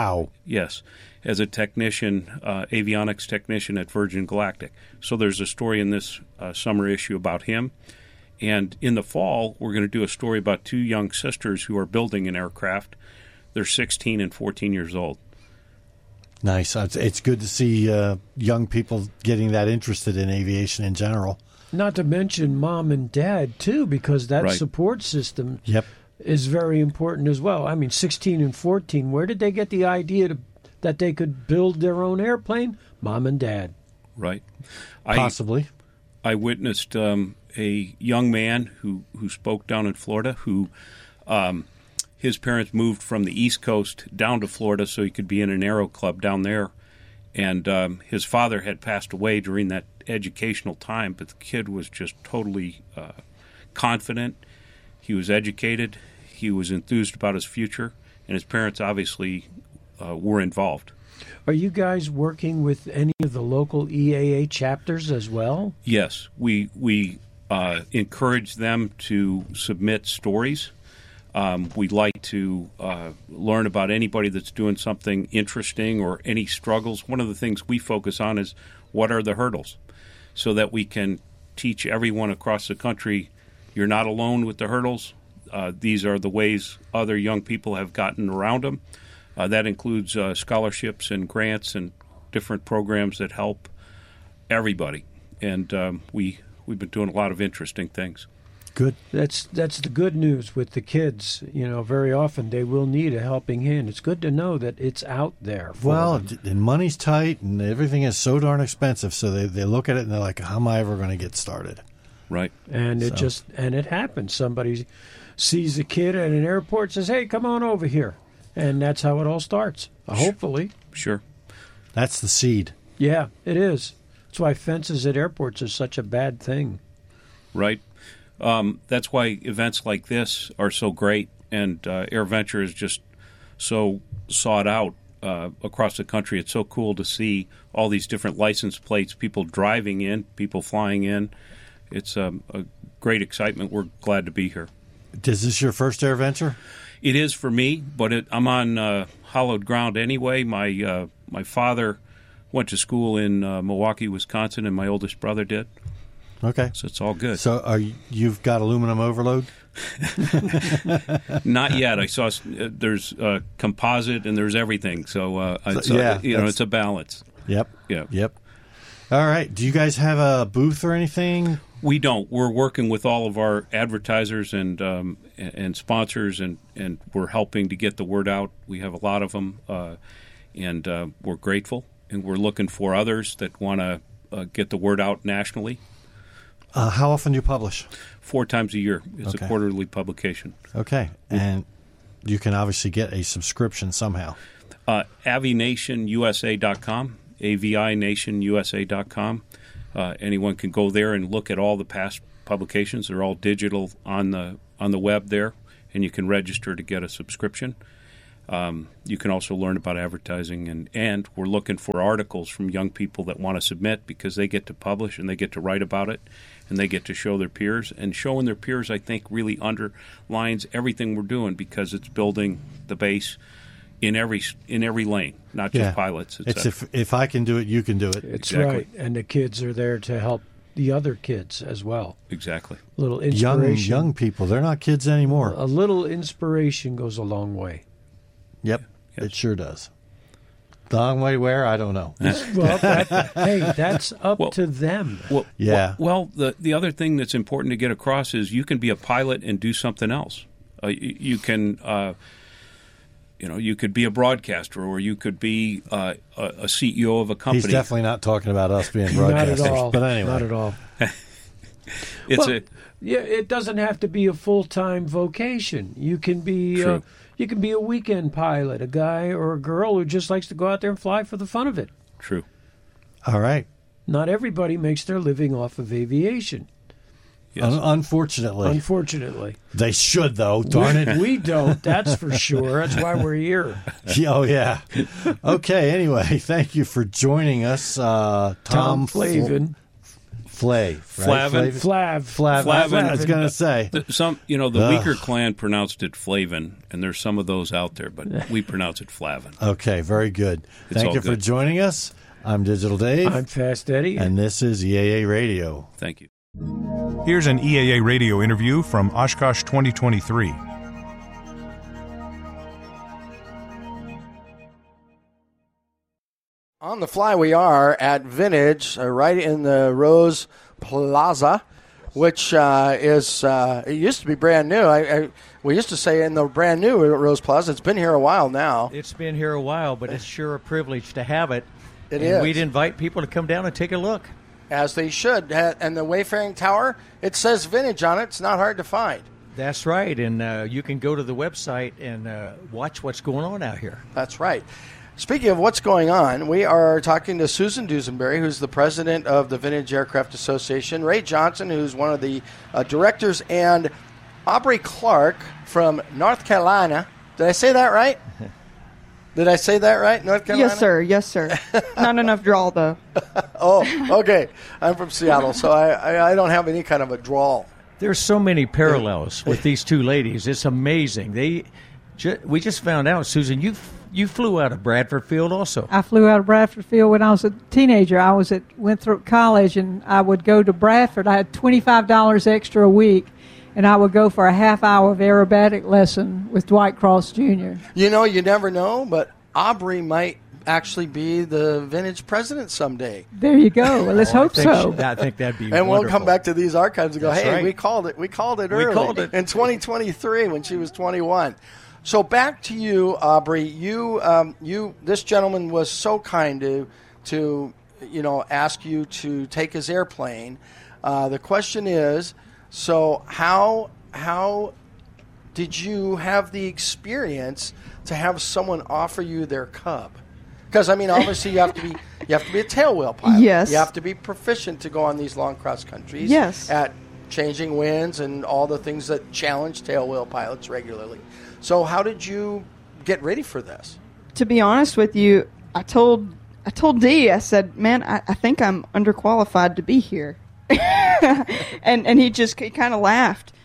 Speaker 13: as a technician, avionics technician at Virgin Galactic. So there's a story in this summer issue about him. And in the fall, we're going to do a story about two young sisters who are building an aircraft. They're 16 and 14 years old.
Speaker 12: Nice. It's good to see young people getting that interested in aviation in general.
Speaker 11: Not to mention mom and dad, too, because that support system is very important as well. I mean, 16 and 14, where did they get the idea that they could build their own airplane? Mom and dad.
Speaker 13: Right.
Speaker 12: Possibly.
Speaker 13: I witnessed a young man who spoke down in Florida who his parents moved from the East Coast down to Florida so he could be in an aero club down there. And his father had passed away during that educational time, but the kid was just totally confident. He was educated. He was enthused about his future, and his parents obviously were involved.
Speaker 11: Are you guys working with any of the local EAA chapters as well?
Speaker 13: Yes, we encourage them to submit stories. We'd like to learn about anybody that's doing something interesting or any struggles. One of the things we focus on is what are the hurdles, so that we can teach everyone across the country you're not alone with the hurdles. These are the ways other young people have gotten around them. That includes scholarships and grants and different programs that help everybody. And we've been doing a lot of interesting things.
Speaker 12: Good.
Speaker 11: That's the good news with the kids. Very often they will need a helping hand. It's good to know that it's out there.
Speaker 12: And money's tight and everything is so darn expensive, so they look at it and they're like, how am I ever going to get started?
Speaker 13: Right.
Speaker 11: And it happens. Somebody sees a kid at an airport, says, hey, come on over here. And that's how it all starts, hopefully.
Speaker 13: Sure.
Speaker 12: That's the seed.
Speaker 11: Yeah, it is. That's why fences at airports are such a bad thing.
Speaker 13: Right. That's why events like this are so great, and AirVenture is just so sought out across the country. It's so cool to see all these different license plates, people driving in, people flying in. It's a great excitement. We're glad to be here.
Speaker 12: Is this your first AirVenture?
Speaker 13: It is for me, but I'm on hallowed ground anyway. My father went to school in Milwaukee, Wisconsin, and my oldest brother did.
Speaker 12: Okay.
Speaker 13: So it's all good.
Speaker 12: So you've got aluminum overload?
Speaker 13: Not yet. I saw there's composite and there's everything. So it's a balance.
Speaker 12: Yep.
Speaker 13: Yeah.
Speaker 12: Yep. All right. Do you guys have a booth or anything?
Speaker 13: We don't. We're working with all of our advertisers and sponsors, and we're helping to get the word out. We have a lot of them, and we're grateful. And we're looking for others that want to get the word out nationally.
Speaker 12: How often do you publish?
Speaker 13: 4 times a year. It's a quarterly publication.
Speaker 12: Okay. And you can obviously get a subscription somehow.
Speaker 13: avinationusa.com, avinationusa.com. Anyone can go there and look at all the past publications. They're all digital on the web there, and you can register to get a subscription. You can also learn about advertising, and we're looking for articles from young people that want to submit, because they get to publish and they get to write about it and they get to show their peers. And showing their peers, I think, really underlines everything we're doing, because it's building the base in every lane, not just pilots.
Speaker 12: It's if I can do it, you can do it.
Speaker 11: It's
Speaker 13: exactly
Speaker 11: right, and the kids are there to help the other kids as well.
Speaker 13: Exactly.
Speaker 11: A little inspiration.
Speaker 12: Young people, they're not kids anymore.
Speaker 11: A little inspiration goes a long way.
Speaker 12: Yep, it sure does. The long way where? I don't know.
Speaker 11: Well, that's up to them.
Speaker 13: Well, the other thing that's important to get across is you can be a pilot and do something else. You can, you could be a broadcaster, or you could be a CEO of a company.
Speaker 12: He's definitely not talking about us being broadcasters.
Speaker 11: Not at all.
Speaker 12: But anyway.
Speaker 11: Not at all. It doesn't have to be a full-time vocation. You can be you can be a weekend pilot, a guy or a girl who just likes to go out there and fly for the fun of it.
Speaker 13: True.
Speaker 12: All right.
Speaker 11: Not everybody makes their living off of aviation.
Speaker 12: Yes. Unfortunately. They should, though. Darn it.
Speaker 11: We don't. That's for sure. That's why we're here.
Speaker 12: Oh, yeah. Okay, anyway, thank you for joining us, Tom
Speaker 11: Flavin.
Speaker 13: Flavin.
Speaker 12: I was going to say.
Speaker 13: The Weaker clan pronounced it Flavin, and there's some of those out there, but we pronounce it Flavin.
Speaker 12: Okay, very good. Thank you for joining us. I'm Digital Dave.
Speaker 11: I'm Fast Eddie.
Speaker 12: And this is EAA Radio.
Speaker 13: Thank you.
Speaker 2: Here's an EAA Radio interview from Oshkosh 2023.
Speaker 4: On the fly, we are at Vintage, right in the Rose Plaza, which it used to be brand new. We used to say in the brand new Rose Plaza. It's been here a while now.
Speaker 6: It's been here a while, but it's sure a privilege to have it.
Speaker 4: It is.
Speaker 6: We'd invite people to come down and take a look.
Speaker 4: As they should. And the Wayfaring Tower, it says Vintage on it. It's not hard to find.
Speaker 6: That's right, and you can go to the website and watch what's going on out here.
Speaker 4: That's right. Speaking of what's going on, we are talking to Susan Dusenberry, who's the president of the Vintage Aircraft Association, Ray Johnson, who's one of the directors, and Aubrey Clark from North Carolina. Did I say that right? North Carolina?
Speaker 7: Yes, sir. Not enough drawl, though.
Speaker 4: Oh, okay. I'm from Seattle, so I don't have any kind of a drawl.
Speaker 6: There's so many parallels with these two ladies. It's amazing. We just found out, Susan, you flew out of Bradford Field also.
Speaker 5: I flew out of Bradford Field when I was a teenager. I was at Winthrop College, and I would go to Bradford. I had $25 extra a week, and I would go for a half hour of aerobatic lesson with Dwight Cross Jr.
Speaker 4: You never know, but Aubrey might actually be the Vintage president someday.
Speaker 5: There you go. Well, let's hope so.
Speaker 6: I think that'd be
Speaker 4: and
Speaker 6: wonderful.
Speaker 4: We'll come back to these archives and go,
Speaker 6: That's right.
Speaker 4: We called it early.
Speaker 6: We called it.
Speaker 4: In 2023 when she was 21. So back to you, Aubrey. This gentleman was so kind to ask you to take his airplane. The question is, so how did you have the experience to have someone offer you their Cub? Because obviously you have to be a tailwheel pilot.
Speaker 7: Yes.
Speaker 4: You have to be proficient to go on these long cross countries.
Speaker 7: Yes.
Speaker 4: At changing winds and all the things that challenge tailwheel pilots regularly. So how did you get ready for this?
Speaker 7: To be honest with you, I told Dee, I said, man, I think I'm underqualified to be here. and he kind of laughed.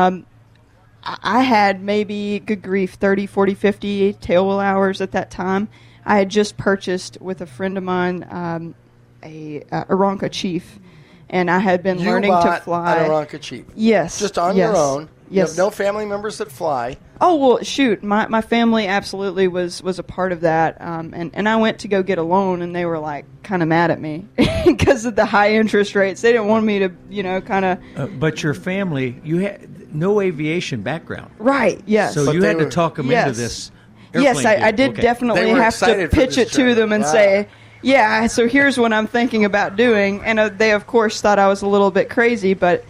Speaker 7: I had maybe, good grief, 30, 40, 50 tailwheel hours at that time. I had just purchased with a friend of mine a Aeronca Chief, and I had been learning to fly.
Speaker 4: An Aeronca Chief.
Speaker 7: Yes.
Speaker 4: Just on your own.
Speaker 7: Yes.
Speaker 4: You have no family members that fly.
Speaker 7: Oh, well, shoot. My family absolutely was a part of that. And I went to go get a loan, and they were, kind of mad at me because of the high interest rates. They didn't want me to, kind of...
Speaker 6: But your family, you had no aviation background.
Speaker 7: Right, yes.
Speaker 6: So you had to talk them into this airplane
Speaker 7: Yes, I did definitely have to pitch it to them and say... Yeah, so here's what I'm thinking about doing. And they, of course, thought I was a little bit crazy. But,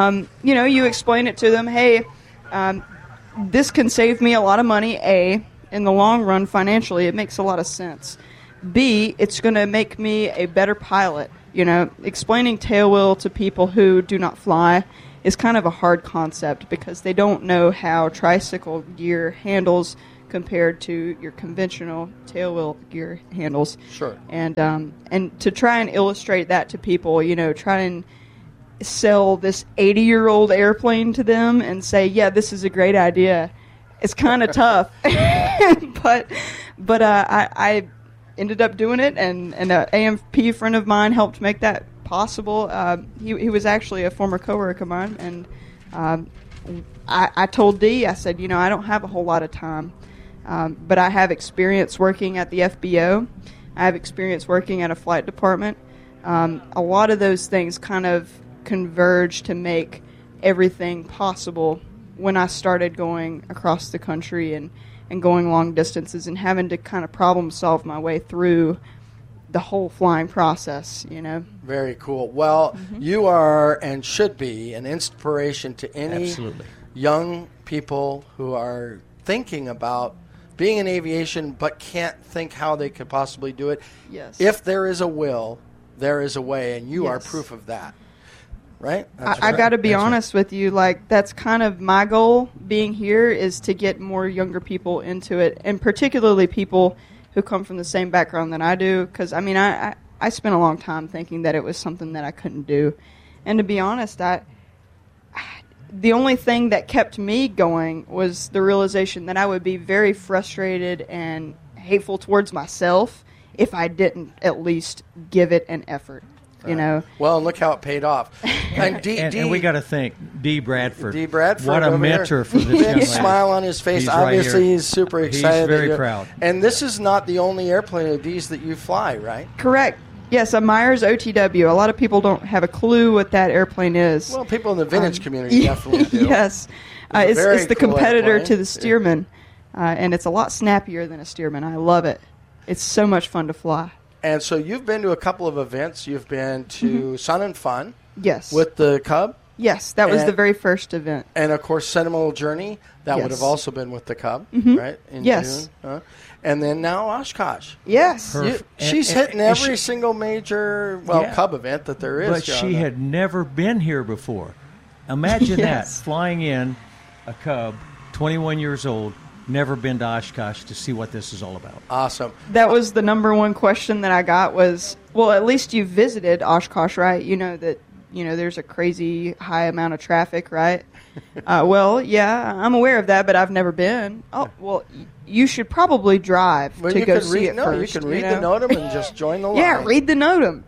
Speaker 7: you explain it to them, hey, this can save me a lot of money, A. in the long run, financially, it makes a lot of sense. B, it's going to make me a better pilot. Explaining tailwheel to people who do not fly is kind of a hard concept because they don't know how tricycle gear handles compared to your conventional tailwheel gear handles.
Speaker 4: Sure.
Speaker 7: And to try and illustrate that to people, try and sell this 80-year-old airplane to them and say, yeah, this is a great idea. It's kind of tough. But I ended up doing it, and an AMP friend of mine helped make that possible. He was actually a former coworker of mine, and I told Dee, I said, I don't have a whole lot of time, but I have experience working at the FBO. I have experience working at a flight department. A lot of those things kind of converge to make everything possible when I started going across the country and going long distances and having to kind of problem solve my way through the whole flying process,
Speaker 4: Very cool. Well, you are and should be an inspiration to any young people who are thinking about being in aviation but can't think how they could possibly do it.
Speaker 7: Yes.
Speaker 4: If there is a will, there is a way, and you are proof of that. Right?
Speaker 7: I got to be honest with you. That's kind of my goal being here is to get more younger people into it, and particularly people who come from the same background that I do. Because, I spent a long time thinking that it was something that I couldn't do. And to be honest, the only thing that kept me going was the realization that I would be very frustrated and hateful towards myself if I didn't at least give it an effort.
Speaker 4: Well, and look how it paid off.
Speaker 6: And we got to thank Dee Bradford.
Speaker 4: Dee Bradford.
Speaker 6: What a mentor for this young
Speaker 4: big
Speaker 6: lady.
Speaker 4: smile on his face.
Speaker 6: He's
Speaker 4: Obviously,
Speaker 6: right
Speaker 4: he's super excited.
Speaker 6: He's very proud.
Speaker 4: And this is not the only airplane of Dee's that you fly, right?
Speaker 7: Correct. Yes, a Myers OTW. A lot of people don't have a clue what that airplane is.
Speaker 4: Well, people in the vintage community definitely do.
Speaker 7: Yes. It's the
Speaker 4: cool
Speaker 7: competitor
Speaker 4: airplane.
Speaker 7: to the Stearman, and it's a lot snappier than a Stearman. I love it. It's so much fun to fly.
Speaker 4: And so you've been to a couple of events. You've been to Sun and Fun.
Speaker 7: Yes.
Speaker 4: With the Cub.
Speaker 7: Yes, that was the very first event.
Speaker 4: And, of course, Sentimental Journey. That would have also been with the Cub, right? In
Speaker 7: Yes.
Speaker 4: June. And then now Oshkosh.
Speaker 7: Yes.
Speaker 4: She's hitting every single major, Cub event that there is.
Speaker 6: But she had never been here before. Imagine that, flying in a Cub, 21 years old, never been to Oshkosh to see what this is all about.
Speaker 4: Awesome.
Speaker 7: That was the number one question that I got was, well, at least you visited Oshkosh, right? There's a crazy high amount of traffic, right? Well, yeah, I'm aware of that, but I've never been. Oh, well, you should probably drive to go see it first.
Speaker 4: You can read the NOTAM and just join the line.
Speaker 7: Yeah, read the NOTAM.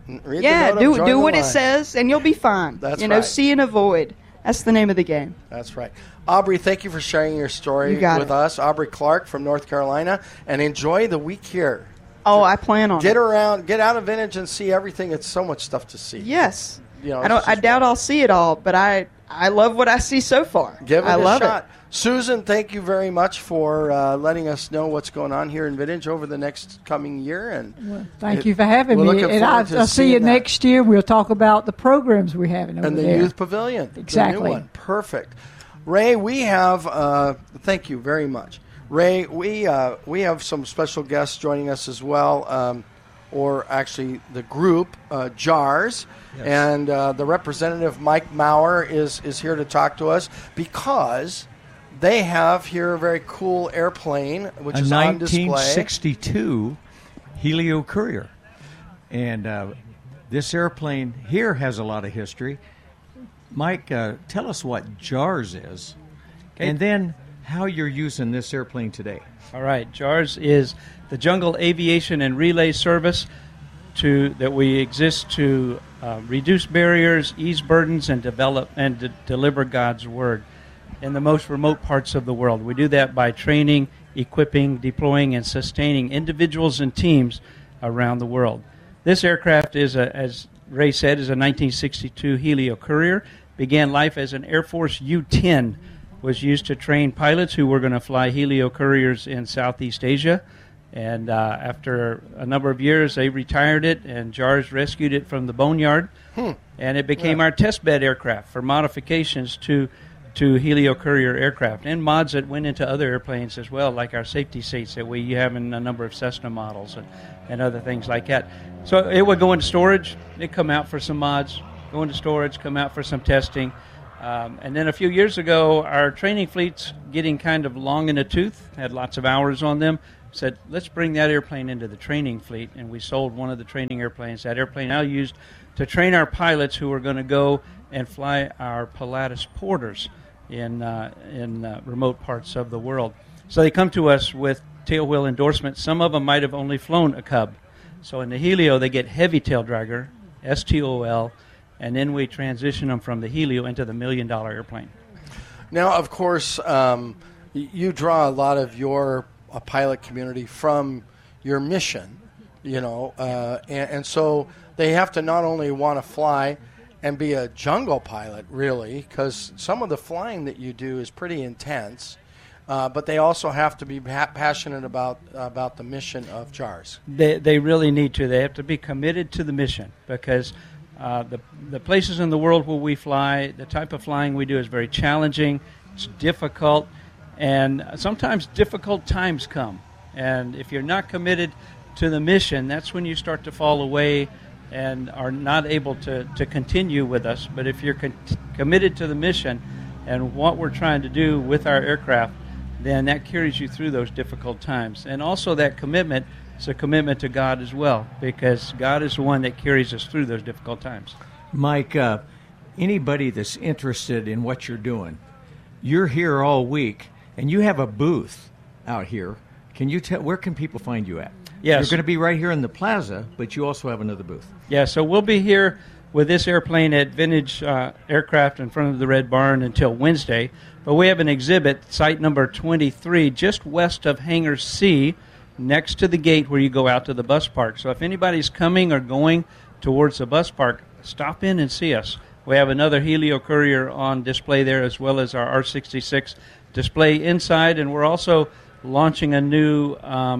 Speaker 7: Do what it says, and you'll be fine.
Speaker 4: That's right.
Speaker 7: See and avoid. That's the name of the game.
Speaker 4: That's right. Aubrey, thank you for sharing your story with us. Aubrey Clark from North Carolina. And enjoy the week here.
Speaker 7: Oh, I plan on it.
Speaker 4: Get out of Vintage and see everything. It's so much stuff to see.
Speaker 7: Yes. I doubt I'll see it all, but I love what I see so far.
Speaker 4: Give it
Speaker 7: a
Speaker 4: shot. Susan, thank you very much for letting us know what's going on here in Vintage over the next coming year. And
Speaker 5: thank you for having me. And I'll see you next year. We'll talk about the programs we're having over there.
Speaker 4: And the Youth Pavilion.
Speaker 5: Exactly.
Speaker 4: The new one. Perfect. Ray, we have thank you very much. Ray, we have some special guests joining us as well, or actually the group, JARS. Yes. And the representative, Mike Maurer, is here to talk to us because they have here a very cool airplane, which is on display.
Speaker 6: A 1962 Helio Courier. And this airplane here has a lot of history. Mike, tell us what JARS is, and then how you're using this airplane today.
Speaker 14: All right. JARS is the Jungle Aviation and Relay Service that we exist to reduce barriers, ease burdens, and deliver God's Word in the most remote parts of the world. We do that by training, equipping, deploying, and sustaining individuals and teams around the world. This aircraft is, as Ray said, is a 1962 Helio Courier. Began life as an Air Force U-10. Was used to train pilots who were going to fly Helio Couriers in Southeast Asia. And after a number of years, they retired it, and JARS rescued it from the boneyard. And it became our test bed aircraft for modifications to to Helio Courier aircraft, and mods that went into other airplanes as well, like our safety seats that we have in a number of Cessna models and other things like that. So it would go into storage, it'd come out for some mods, go into storage, come out for some testing. And then a few years ago, our training fleet's getting kind of long in the tooth, had lots of hours on them, said, let's bring that airplane into the training fleet, and we sold one of the training airplanes. That airplane now used to train our pilots who are going to go and fly our Pilatus Porters in remote parts of the world. So they come to us with tail wheel endorsements. Some of them might have only flown a Cub. So in the Helio, they get heavy tail dragger, STOL, and then we transition them from the Helio into the $1 million airplane.
Speaker 4: Now, of course, you draw a lot of your pilot community from your mission, and so they have to not only want to fly and be a jungle pilot, really, because some of the flying that you do is pretty intense, but they also have to be passionate about the mission of JARS.
Speaker 14: They really need to. They have to be committed to the mission, because the places in the world where we fly, the type of flying we do is very challenging, it's difficult, and sometimes difficult times come. And if you're not committed to the mission, that's when you start to fall away and are not able to continue with us. But if you're committed to the mission and what we're trying to do with our aircraft, then that carries you through those difficult times. And also that commitment is a commitment to God as well, because God is the one that carries us through those difficult times.
Speaker 6: Mike, anybody that's interested in what you're doing, you're here all week, and you have a booth out here. Can you tell, where can people find you at?
Speaker 14: Yes.
Speaker 6: You're going to be right here in the plaza, but you also have another booth.
Speaker 14: Yeah, so we'll be here with this airplane at Vintage Aircraft in front of the Red Barn until Wednesday. But we have an exhibit, site number 23, just west of Hangar C, next to the gate where you go out to the bus park. So if anybody's coming or going towards the bus park, stop in and see us. We have another Helio Courier on display there, as well as our R66 display inside, and we're also launching a new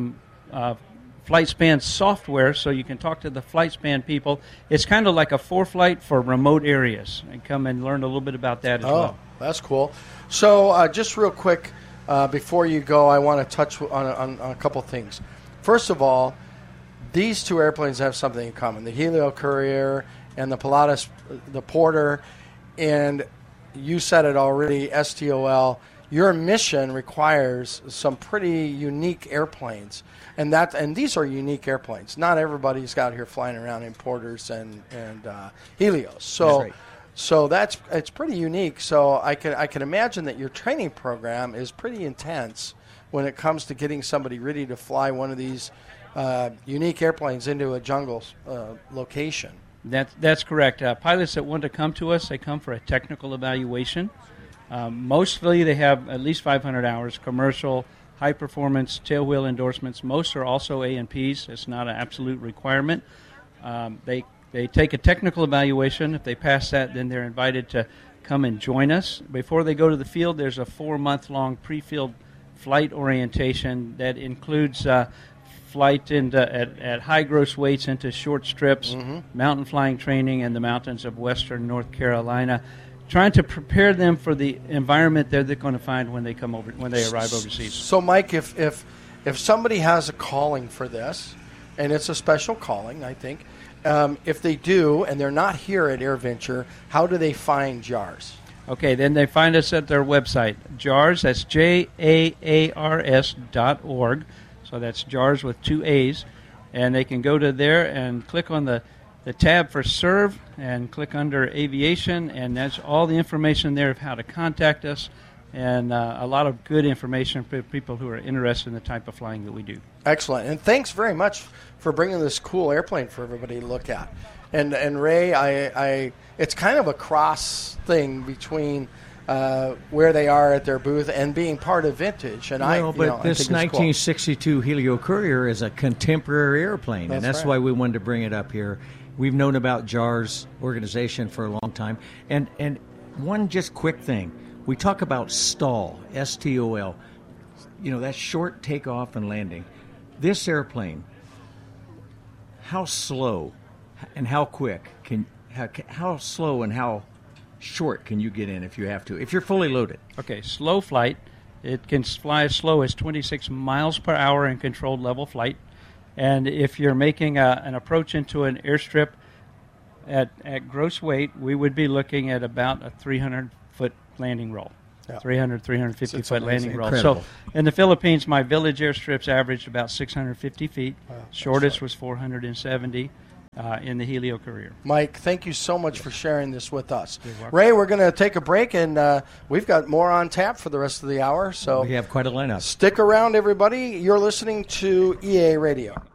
Speaker 14: FlightSpan software, so you can talk to the FlightSpan people. It's kind of like a ForeFlight for remote areas, and come and learn a little bit about that as well.
Speaker 4: Oh, that's cool. So just real quick, before you go, I want to touch on a couple things. First of all, these two airplanes have something in common, the Helio Courier and the Pilatus, the Porter, and you said it already, STOL. Your mission requires some pretty unique airplanes, and these are unique airplanes. Not everybody's out here flying around in Porters and Helios. So,
Speaker 6: right.
Speaker 4: So it's pretty unique. So I can imagine that your training program is pretty intense when it comes to getting somebody ready to fly one of these unique airplanes into a jungle location.
Speaker 14: That's correct. Pilots that want to come to us, they come for a technical evaluation. Mostly they have at least 500 hours, commercial, high-performance, tailwheel endorsements. Most are also A&Ps. It's not an absolute requirement. They take a technical evaluation. If they pass that, then they're invited to come and join us. Before they go to the field, there's a 4-month-long pre-field flight orientation that includes flight at high gross weights into short strips, mountain flying training in the mountains of western North Carolina, trying to prepare them for the environment that they're going to find when they arrive overseas.
Speaker 4: So, Mike, if somebody has a calling for this, and it's a special calling, I think, if they do and they're not here at AirVenture, how do they find JARS?
Speaker 14: Okay, then they find us at their website, JARS. That's JAARS.org. So that's JARS with 2 A's, and they can go to there and click on the tab for Serve and click under Aviation, and that's all the information there of how to contact us, and a lot of good information for people who are interested in the type of flying that we do.
Speaker 4: Excellent, and thanks very much for bringing this cool airplane for everybody to look at. And Ray, I it's kind of a cross thing between where they are at their booth and being part of Vintage. And
Speaker 6: this 1962 cool. Helio Courier is a contemporary airplane, and that's
Speaker 4: right.
Speaker 6: why we wanted to bring it up here. We've known about JARS organization for a long time. And one just quick thing. We talk about STOL, S-T-O-L. That's short takeoff and landing. This airplane, how slow and how quick how slow and how short can you get in if you have to, if you're fully loaded?
Speaker 14: Okay, slow flight. It can fly as slow as 26 miles per hour in controlled level flight. And if you're making an approach into an airstrip at gross weight, we would be looking at about a 300-foot landing roll. 350-foot landing roll.
Speaker 6: Incredible.
Speaker 14: So in the Philippines, my village airstrips averaged about 650 feet. Shortest was 470 in the Helio career.
Speaker 4: Mike, thank you so much for sharing this with us. Ray, we're going to take a break, and we've got more on tap for the rest of the hour. So
Speaker 6: we have quite a lineup.
Speaker 4: Stick around, everybody. You're listening to EA Radio.